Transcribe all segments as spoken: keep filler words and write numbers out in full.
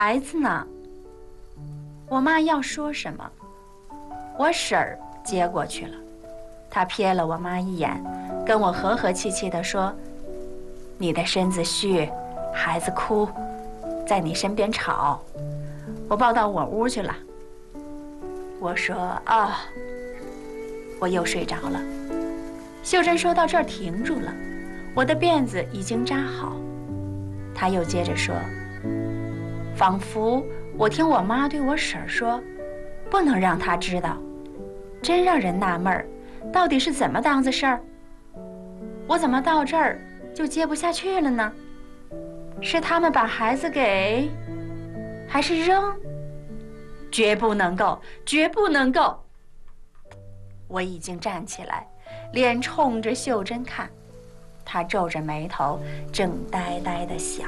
孩子呢？我妈要说什么，我婶儿接过去了。她瞥了我妈一眼，跟我和和气气地说：“你的身子虚，孩子哭，在你身边吵，我抱到我屋去了。”我说：“哦。”我又睡着了。秀珍说到这儿停住了，我的辫子已经扎好。她又接着说，仿佛我听我妈对我婶儿说，不能让她知道，真让人纳闷儿，到底是怎么档子事儿？我怎么到这儿就接不下去了呢？是他们把孩子给，还是扔？绝不能够，绝不能够！我已经站起来，脸冲着秀珍看，她皱着眉头，正呆呆地想。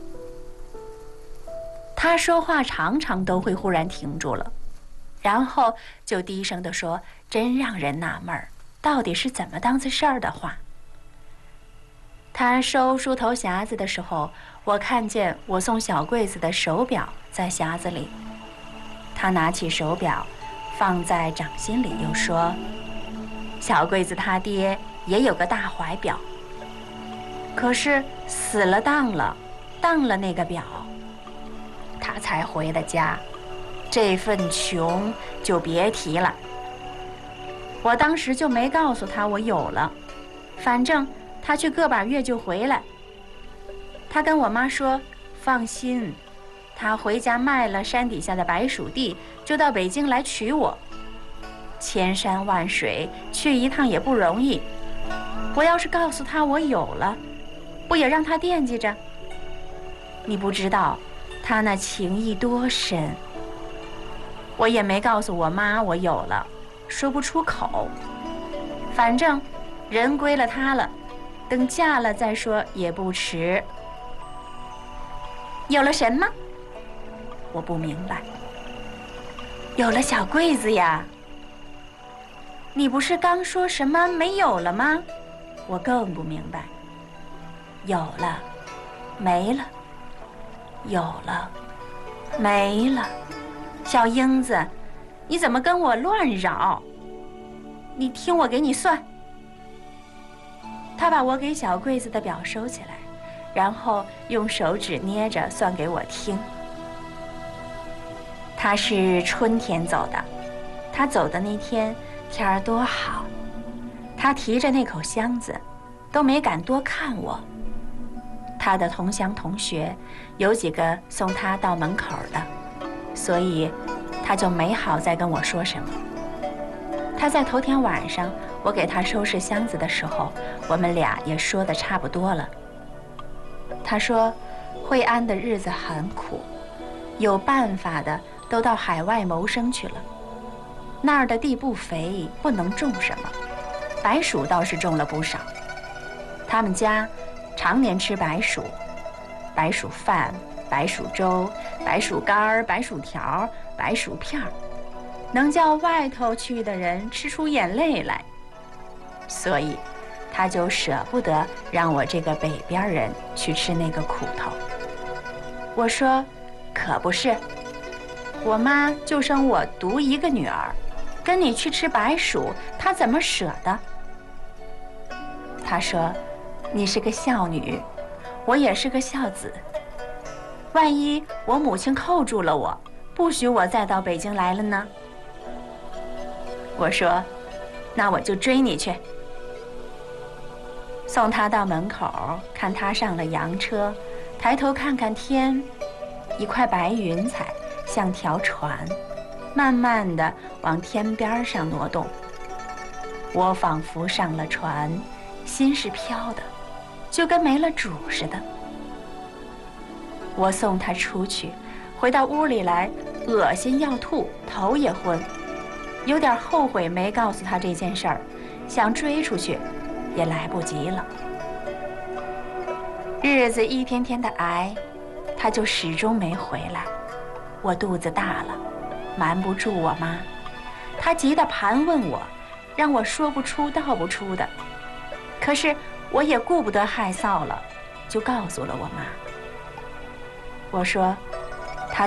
她说话常常都会忽然停住了，然后就低声地说：“真让人纳闷儿，到底是怎么当子事儿的话。”她收梳头匣子的时候，我看见我送小柜子的手表在匣子里。她拿起手表，放在掌心里，又说：“小柜子他爹也有个大怀表，可是死了当了，当了那个表，他才回的家，这份穷就别提了。”我当时就没告诉他我有了，反正他去个把月就回来。他跟我妈说：“放心，他回家卖了山底下的白薯地，就到北京来娶我。千山万水去一趟也不容易，我要是告诉他我有了，不也让他惦记着？你不知道他那情意多深。”我也没告诉我妈我有了，说不出口。反正人归了他了，等嫁了再说也不迟。有了什么？我不明白。有了小柜子呀。你不是刚说什么没有了吗？我更不明白。有了，没了；有了，没了。小英子，你怎么跟我乱扰？你听我给你算。他把我给小柜子的表收起来，然后用手指捏着算给我听。他是春天走的，他走的那天天儿多好，他提着那口箱子，都没敢多看我。他的同乡同学有几个送他到门口的，所以他就没好再跟我说什么。他在头天晚上我给他收拾箱子的时候，我们俩也说得差不多了。他说惠安的日子很苦，有办法的都到海外谋生去了。那儿的地不肥，不能种什么，白薯倒是种了不少。他们家常年吃白薯，白薯饭、白薯粥、白薯干、白薯条、白薯片儿，能叫外头去的人吃出眼泪来。所以他就舍不得让我这个北边人去吃那个苦头。我说可不是，我妈就生我独一个女儿，跟你去吃白薯，她怎么舍得？她说你是个孝女，我也是个孝子，万一我母亲扣住了我，不许我再到北京来了呢？我说那我就追你去。送他到门口，看他上了洋车，抬头看看天，一块白云彩像条船，慢慢地往天边上挪动。我仿佛上了船，心是飘的，就跟没了主似的。我送他出去，回到屋里来，恶心要吐，头也昏，有点后悔没告诉他这件事儿，想追出去也来不及了。日子一天天的挨，他就始终没回来。我肚子大了，瞒不住我妈，她急得盘问我，让我说不出道不出的。可是我也顾不得害臊了，就告诉了我妈。我说